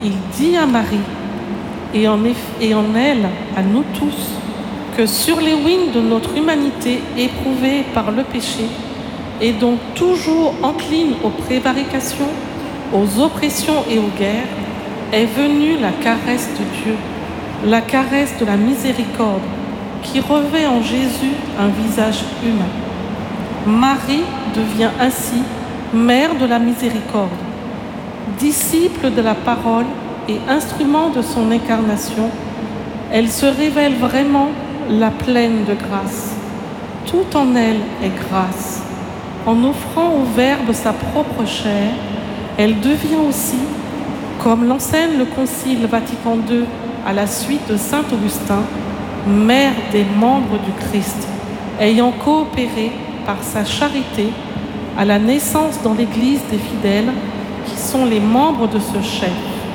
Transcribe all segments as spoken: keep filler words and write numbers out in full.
Il dit à Marie, et en, eff- et en elle, à nous tous, que sur les ruines de notre humanité éprouvée par le péché, et donc toujours incline aux prévarications, aux oppressions et aux guerres, est venue la caresse de Dieu, la caresse de la miséricorde, qui revêt en Jésus un visage humain. Marie devient ainsi mère de la miséricorde, disciple de la parole et instrument de son incarnation. Elle se révèle vraiment la pleine de grâce. Tout en elle est grâce. En offrant au Verbe sa propre chair, elle devient aussi, comme l'enseigne le Concile Vatican deux à la suite de saint Augustin, mère des membres du Christ, ayant coopéré par sa charité à la naissance dans l'Église des fidèles qui sont les membres de ce chef.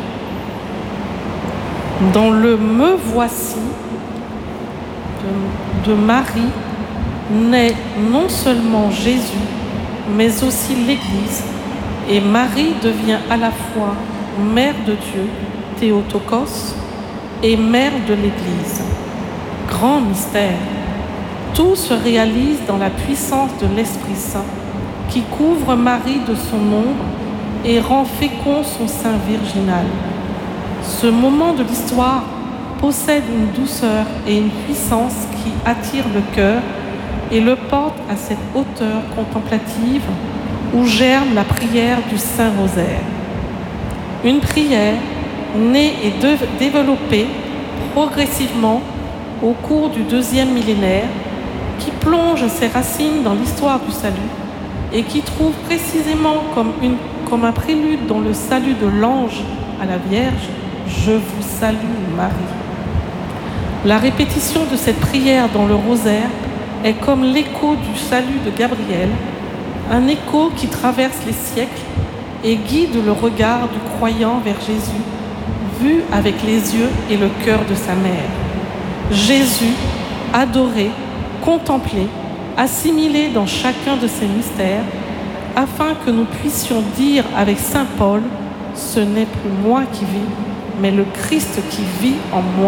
Dans le « Me voici » de, de Marie naît non seulement Jésus, mais aussi l'Église, et Marie devient à la fois mère de Dieu, Théotokos, et mère de l'Église. Grand mystère. Tout se réalise dans la puissance de l'Esprit Saint qui couvre Marie de son ombre et rend fécond son sein virginal. Ce moment de l'histoire possède une douceur et une puissance qui attire le cœur et le porte à cette hauteur contemplative où germe la prière du Saint-Rosaire. Une prière née et de- développée progressivement au cours du deuxième millénaire, qui plonge ses racines dans l'histoire du salut et qui trouve précisément comme, une, comme un prélude dans le salut de l'ange à la Vierge, « Je vous salue Marie ». La répétition de cette prière dans le rosaire est comme l'écho du salut de Gabriel, un écho qui traverse les siècles et guide le regard du croyant vers Jésus, vu avec les yeux et le cœur de sa mère. Jésus, adoré, contemplé, assimilé dans chacun de ces mystères, afin que nous puissions dire avec saint Paul, « Ce n'est plus moi qui vis, mais le Christ qui vit en moi ».